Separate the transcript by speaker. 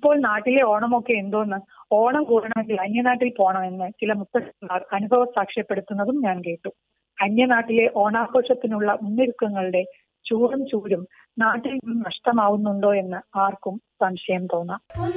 Speaker 1: ഇപ്പോൾ നാട്ടിലെ ഓണമൊക്കെ എന്തോന്ന്, ഓണം കൂടണമെങ്കിൽ അന്യനാട്ടിൽ പോകണമെന്ന് ചില മുത്തശ്ശിമാർ അനുഭവ സാക്ഷ്യപ്പെടുത്തുന്നതും ഞാൻ കേട്ടു. അന്യനാട്ടിലെ ഓണാഘോഷത്തിനുള്ള മുന്നൊരുക്കങ്ങളുടെ ചൂരും നാട്ടിൽ നിന്നും നഷ്ടമാവുന്നുണ്ടോ എന്ന് ആർക്കും സംശയം തോന്നാം.